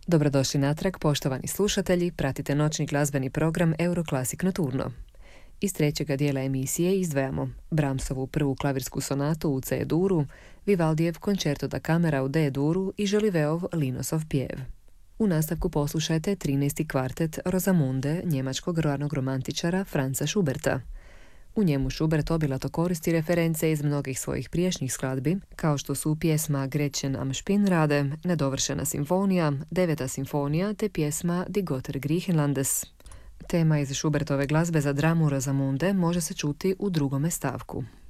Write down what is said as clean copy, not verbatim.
Dobrodošli natrag, poštovani slušatelji, pratite noćni glazbeni program Euroclassic Nocturno. Iz trećega dijela emisije izdvajamo Brahmsovu prvu klavirsku sonatu u C-duru, Vivaldijev Concerto da camera u D-duru i Jolivetov Linosov pjev. U nastavku poslušajte 13. kvartet Rosamunde njemačkog ranog romantičara Franza Schuberta. U njemu Schubert obilato koristi reference iz mnogih svojih prijašnjih skladbi, kao što su pjesma Gretchen am Spinnrade, Nedovršena simfonija, 9. simfonija te pjesma Die Götter Griechenlandes. Tema iz Schubertove glazbe za dramu Rosamunde može se čuti u drugome stavku.